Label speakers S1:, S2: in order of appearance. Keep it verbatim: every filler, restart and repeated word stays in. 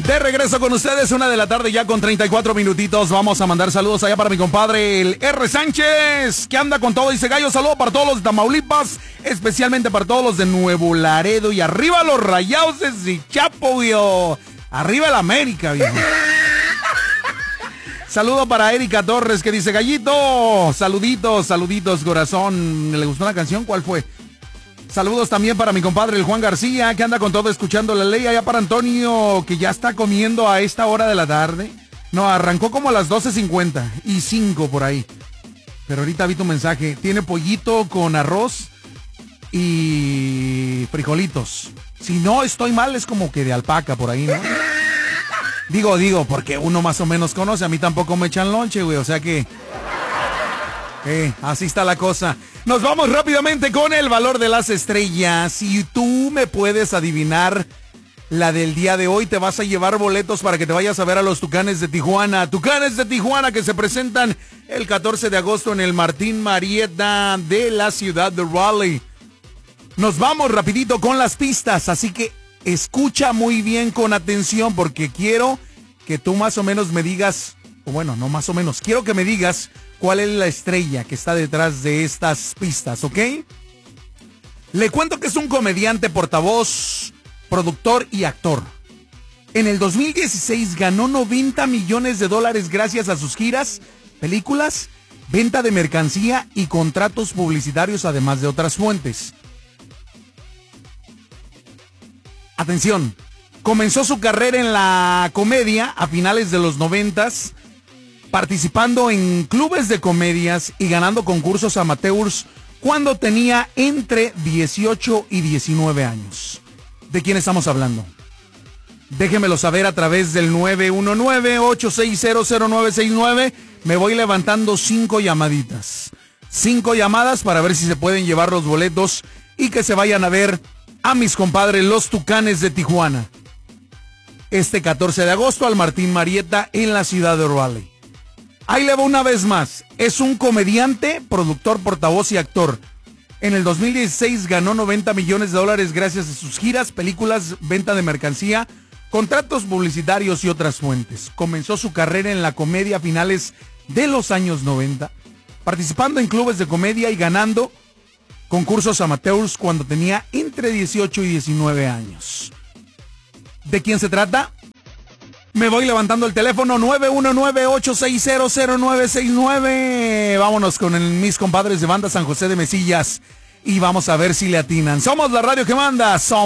S1: De regreso con ustedes, una de la tarde ya con treinta y cuatro minutitos. Vamos a mandar saludos allá para mi compadre, el R. Sánchez, que anda con todo. Dice Gallo, saludo para todos los de Tamaulipas, especialmente para todos los de Nuevo Laredo. Y arriba los Rayados de Zichapo, viejo. Arriba el América, viejo. Saludo para Erika Torres, que dice, Gallito, saluditos, saluditos, corazón. ¿Le gustó la canción? ¿Cuál fue? Saludos también para mi compadre, el Juan García, que anda con todo escuchando la ley. Allá para Antonio, que ya está comiendo a esta hora de la tarde. No, arrancó como a las doce cincuenta y cinco por ahí. Pero ahorita vi tu mensaje. Tiene pollito con arroz y frijolitos. Si no estoy mal, es como que de alpaca por ahí, ¿no? Digo, digo, porque uno más o menos conoce. A mí tampoco me echan lonche, güey. O sea que... Eh, así está la cosa. Nos vamos rápidamente con el valor de las estrellas. Si tú me puedes adivinar la del día de hoy, te vas a llevar boletos para que te vayas a ver a los Tucanes de Tijuana. Tucanes de Tijuana que se presentan el catorce de agosto en el Martín Marietta de la ciudad de Raleigh. Nos vamos rapidito con las pistas, así que escucha muy bien con atención porque quiero que tú más o menos me digas, o bueno, no más o menos, quiero que me digas cuál es la estrella que está detrás de estas pistas, ¿ok? Le cuento que es un comediante, portavoz, productor y actor. En el dos mil dieciséis ganó noventa millones de dólares gracias a sus giras, películas, venta de mercancía y contratos publicitarios, además de otras fuentes. Atención, comenzó su carrera en la comedia a finales de los noventas, participando en clubes de comedias y ganando concursos amateurs cuando tenía entre dieciocho y diecinueve años. ¿De quién estamos hablando? Déjenmelo saber a través del nueve uno nueve, ocho seis cero, cero nueve seis nueve. Me voy levantando cinco llamaditas. Cinco llamadas para ver si se pueden llevar los boletos y que se vayan a ver a mis compadres los Tucanes de Tijuana. Este catorce de agosto al Martín Marietta en la ciudad de Raleigh. Ahí le va una vez más. Es un comediante, productor, portavoz y actor. En el dos mil dieciséis ganó noventa millones de dólares gracias a sus giras, películas, venta de mercancía, contratos publicitarios y otras fuentes. Comenzó su carrera en la comedia a finales de los años noventa, participando en clubes de comedia y ganando concursos amateurs cuando tenía entre dieciocho y diecinueve años. ¿De quién se trata? Me voy levantando el teléfono nueve uno nueve, ocho seis cero, cero nueve seis nueve. Vámonos con el, mis compadres de Banda San José de Mesillas y vamos a ver si le atinan. Somos la radio que manda. Somos